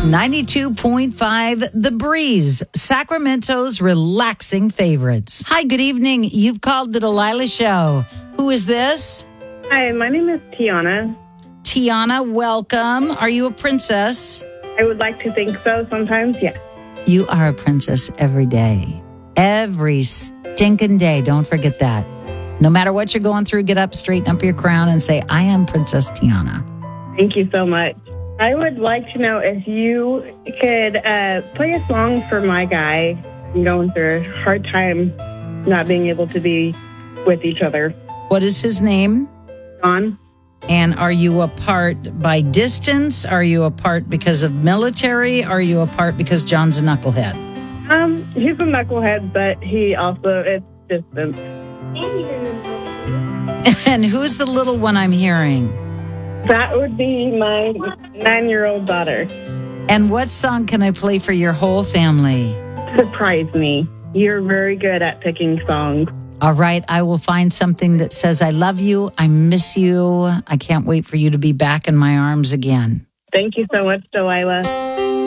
92.5 The Breeze, Sacramento's relaxing favorites. Hi, good evening. You've called the Delilah Show. Who is this? Hi, my name is Tiana. Tiana, welcome. Are you a princess? I would like to think so sometimes, yes. You are a princess every day. Every stinking day. Don't forget that. No matter what you're going through, get up, straighten up your crown, and say, I am Princess Tiana. Thank you so much. I would like to know if you could play a song for my guy. I'm going through a hard time not being able to be with each other. What is his name? John. And are you apart by distance? Are you apart because of military? Are you apart because John's a knucklehead? He's a knucklehead, but he also is distant. And who's the little one I'm hearing? That would be my 9-year-old daughter. And what song can I play for your whole family? Surprise me. You're very good at picking songs. All right, I will find something that says, I love you, I miss you, I can't wait for you to be back in my arms again. Thank you so much, Delilah.